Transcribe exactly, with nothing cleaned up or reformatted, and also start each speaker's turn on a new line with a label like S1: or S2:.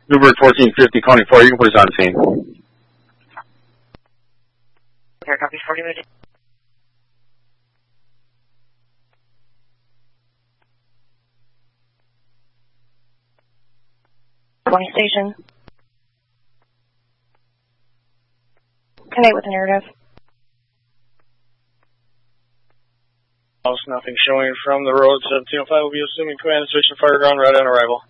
S1: Newburgh fourteen fifty, calling four, you can put us on scene.
S2: Okay, copy forty minutes. twenty station. Connect with the narrative.
S3: Nothing showing from the road. seventeen oh five will be assuming command and switching fire ground right on arrival.